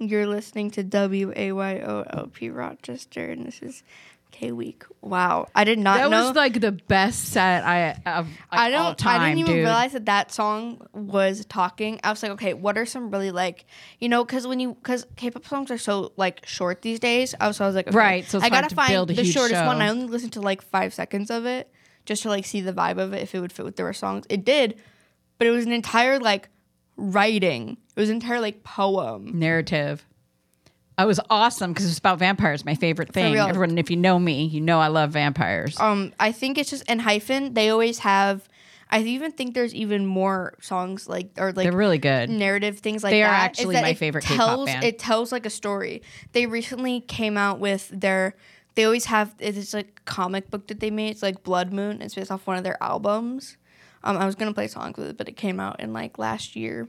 You're listening to WAYOLP Rochester, and this is K-Week. Wow, I did not know. That was like the best set all time, I didn't even dude. realize that song was talking. I was like, okay, what are some really like, because K-pop songs are so like short these days. I was like, okay, right. So it's I gotta hard to find build a the huge shortest show. one. I only listened to like 5 seconds of it just to like see the vibe of it, if it would fit with their songs. It did, but it was an entire like writing. It was an entire like poem. Narrative. It was awesome because it's about vampires, my favorite thing. real. Everyone, if you know me, you know I love vampires. I think it's just in Hyphen. They always have. I even think there's even more songs they're really good. narrative things like They that. are actually my favorite K-pop band. It tells like a story. They recently came out with their. They always have. It's like a comic book that they made. It's like Blood Moon. It's based off one of their albums. I was gonna play songs with it, but it came out in like last year.